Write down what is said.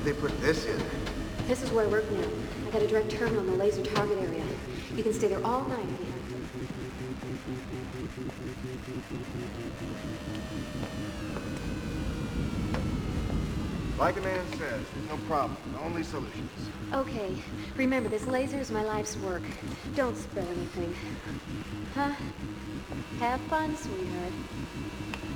Where'd they put this in? This is where I work now. I got a direct terminal in the laser target area. You can stay there all night if you have to. Like a man says, there's no problem, only solutions. Okay, remember, this laser is my life's work. Don't spill anything. Huh? Have fun, sweetheart.